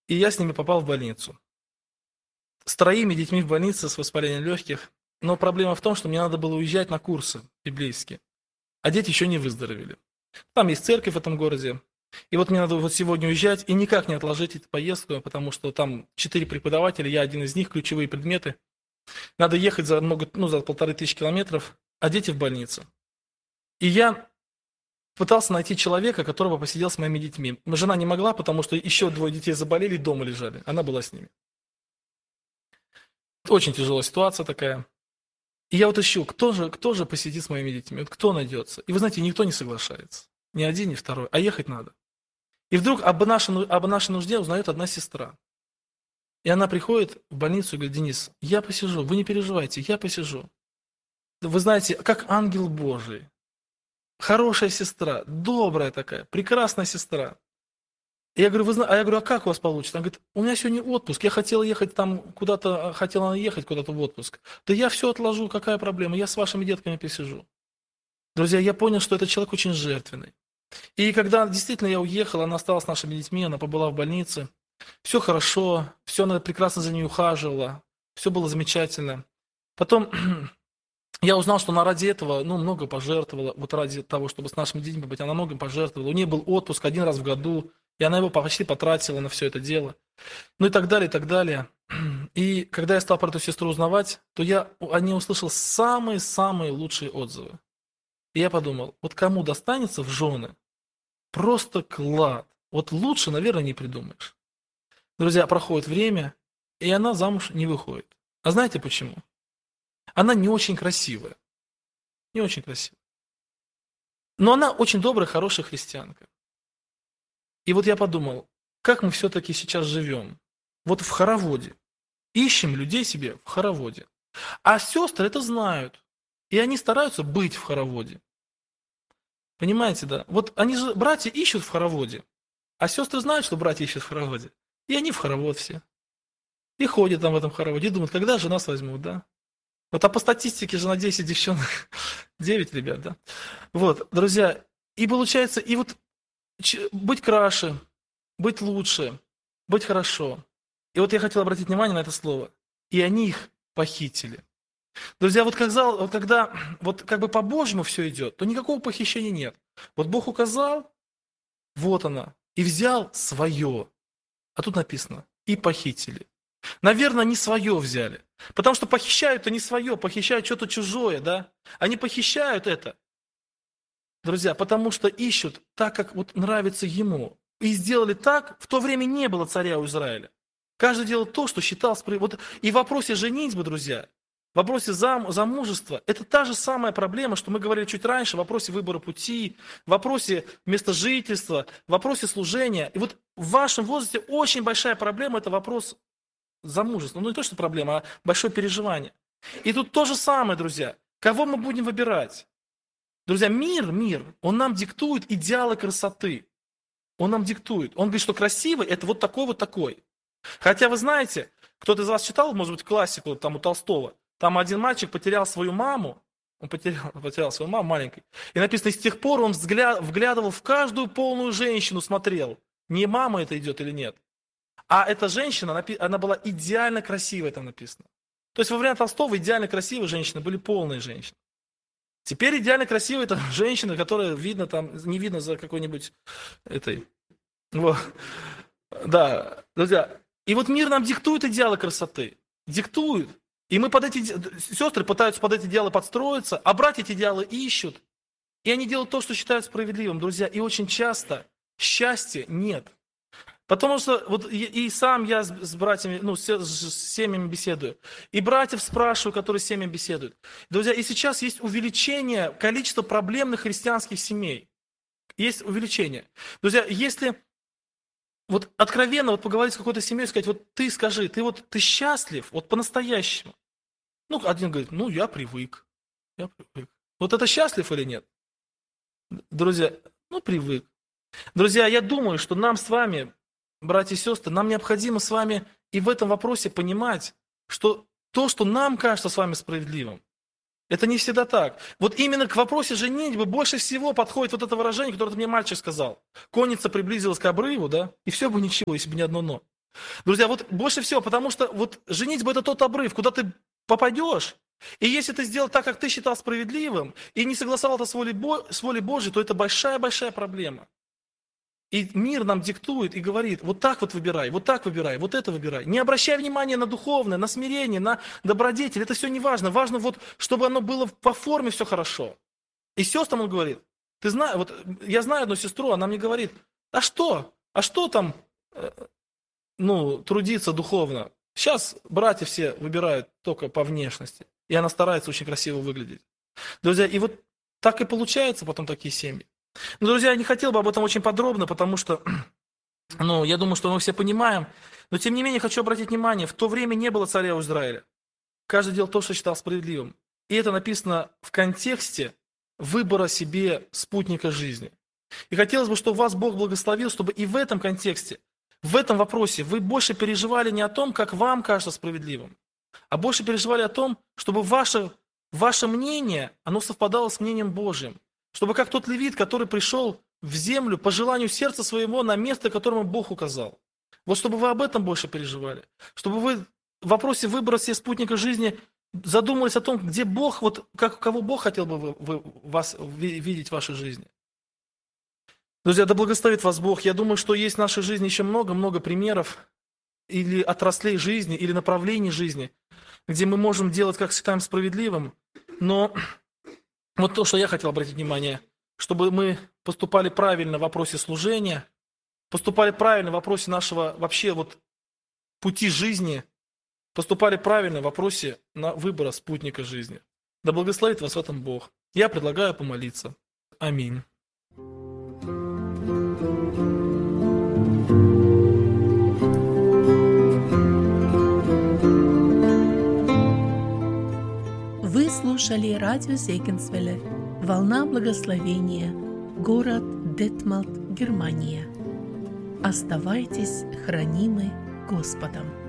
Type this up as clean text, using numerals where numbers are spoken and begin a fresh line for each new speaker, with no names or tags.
И я с ними попал в больницу. С 3 детьми в больнице с воспалением легких. Но проблема в том, что мне надо было уезжать на курсы библейские, а дети еще не выздоровели. Там есть церковь в этом городе. И вот мне надо вот сегодня уезжать и никак не отложить эту поездку, потому что там 4 преподавателя, я один из них, ключевые предметы. Надо ехать за много, за 1500 километров, а дети в больнице. И я пытался найти человека, которого посидел с моими детьми. Но жена не могла, потому что еще 2 детей заболели, дома лежали. Она была с ними. Очень тяжелая ситуация такая. И я вот ищу, кто же посидит с моими детьми, вот кто найдется. И вы знаете, никто не соглашается. Ни один, ни второй. А ехать надо. И вдруг об нашей нужде узнает одна сестра. И она приходит в больницу и говорит: Денис, я посижу, вы не переживайте, я посижу. Вы знаете, как ангел Божий. Хорошая сестра, добрая такая, прекрасная сестра. И я говорю, я говорю, а как у вас получится? Она говорит, у меня сегодня отпуск, я хотела ехать там куда-то, хотела ехать куда-то в отпуск. Да я все отложу, какая проблема, я с вашими детками посижу. Друзья, я понял, что этот человек очень жертвенный. И когда действительно я уехал, она осталась с нашими детьми, она побыла в больнице. Все хорошо, все, она прекрасно за ней ухаживала, все было замечательно. Потом я узнал, что она ради этого, много пожертвовала, вот ради того, чтобы с нашими детьми быть, она многим пожертвовала. У нее был отпуск 1 раз в году, и она его почти потратила на все это дело. Ну и так далее, и так далее. И когда я стал про эту сестру узнавать, то я о ней услышал самые-самые лучшие отзывы. И я подумал, вот кому достанется в жены, просто клад. Вот лучше, наверное, не придумаешь. Друзья, проходит время, и она замуж не выходит. А знаете почему? Она не очень красивая. Не очень красивая. Но она очень добрая, хорошая христианка. И вот я подумал, как мы все-таки сейчас живем? Вот в хороводе. Ищем людей себе в хороводе. А сестры это знают. И они стараются быть в хороводе. Понимаете, да? Вот они же, братья, ищут в хороводе. А сестры знают, что братья ищут в хороводе. И они в хоровод все. И ходят там в этом хороводе. И думают, когда же нас возьмут, да? Вот, а по статистике же на 10 девчонок 9 ребят, да? Вот, друзья, и получается, и вот быть краше, быть лучше, быть хорошо. И вот я хотел обратить внимание на это слово. И они их похитили. Друзья, вот когда вот как бы по-божьему все идет, то никакого похищения нет. Вот Бог указал, вот она, и взял свое. А тут написано, и похитили. Наверное, не свое взяли. Потому что похищают-то не свое, похищают что-то чужое, да? Они похищают это, друзья, потому что ищут так, как вот нравится ему. И сделали так, в то время не было царя у Израиля. Каждый делал то, что считал справедливым. Вот и в вопросе женитьбы, друзья, в вопросе замужества, это та же самая проблема, что мы говорили чуть раньше, в вопросе выбора пути, в вопросе места жительства, в вопросе служения. И вот в вашем возрасте очень большая проблема – это вопрос замужества. Ну, не то, что проблема, а большое переживание. И тут то же самое, друзья. Кого мы будем выбирать? Друзья, мир, он нам диктует идеалы красоты. Он нам диктует. Он говорит, что красивый – это вот такой, вот такой. Хотя, вы знаете, кто-то из вас читал, может быть, классику там у Толстого. Там один мальчик потерял свою маму, он потерял свою маму маленькой. И написано, и с тех пор он вглядывал в каждую полную женщину, смотрел, не мама это идет или нет. А эта женщина, она была идеально красивой, там написано. То есть во время Толстого идеально красивые женщины были полные женщины. Теперь идеально красивая это женщина, которая видно там, не видно за какой-нибудь этой. Вот. Да, друзья. И вот мир нам диктует идеалы красоты. Диктует. И мы сестры пытаются под эти идеалы подстроиться, а братья эти идеалы ищут. И они делают то, что считают справедливым, друзья. И очень часто счастья нет. Потому что вот и сам я с братьями, с семьями беседую. И братьев спрашиваю, которые с семьями беседуют. Друзья, и сейчас есть увеличение количества проблемных христианских семей. Есть увеличение. Друзья, если вот откровенно поговорить с какой-то семьей и сказать, вот ты скажи, ты счастлив, вот по-настоящему. Один говорит, я привык. Вот это счастлив или нет? Друзья, привык. Друзья, я думаю, что нам с вами, братья и сестры, нам необходимо с вами и в этом вопросе понимать, что то, что нам кажется с вами справедливым, это не всегда так. Вот именно к вопросу женитьбы больше всего подходит вот это выражение, которое мне мальчик сказал. Конница приблизилась к обрыву, да, и все бы ничего, если бы не одно «но». Друзья, вот больше всего, потому что вот женитьба – это тот обрыв, куда ты попадешь, и если ты сделал так, как ты считал справедливым, и не согласовал это с волей Божьей, то это большая-большая проблема. И мир нам диктует и говорит, вот так вот выбирай, вот так выбирай, вот это выбирай. Не обращай внимания на духовное, на смирение, на добродетель, это все не важно. Важно вот, чтобы оно было по форме все хорошо. И сестрам он говорит, ты знаешь, вот я знаю одну сестру, она мне говорит, а что там, трудиться духовно? Сейчас братья все выбирают только по внешности, и она старается очень красиво выглядеть. Друзья, и вот так и получается потом такие семьи. Но, друзья, я не хотел бы об этом очень подробно, потому что, я думаю, что мы все понимаем. Но, тем не менее, хочу обратить внимание, в то время не было царя у Израиля. Каждый делал то, что считал справедливым. И это написано в контексте выбора себе спутника жизни. И хотелось бы, чтобы вас Бог благословил, чтобы и в этом контексте, в этом вопросе вы больше переживали не о том, как вам кажется справедливым, а больше переживали о том, чтобы ваше мнение, оно совпадало с мнением Божьим. Чтобы как тот левит, который пришел в землю по желанию сердца своего на место, которому Бог указал. Вот чтобы вы об этом больше переживали. Чтобы вы в вопросе выбора себе спутника жизни задумались о том, где Бог, вот кого Бог хотел бы вас видеть в вашей жизни. Друзья, да благословит вас Бог. Я думаю, что есть в нашей жизни еще много-много примеров или отраслей жизни, или направлений жизни, где мы можем делать, как считаем справедливым, но вот то, что я хотел обратить внимание, чтобы мы поступали правильно в вопросе служения, поступали правильно в вопросе нашего вообще вот пути жизни, поступали правильно в вопросе выбора спутника жизни. Да благословит вас в этом Бог. Я предлагаю помолиться. Аминь.
Вы слушали радио Зегенсвелле «Волна благословения», город Детмалт, Германия. Оставайтесь хранимы Господом.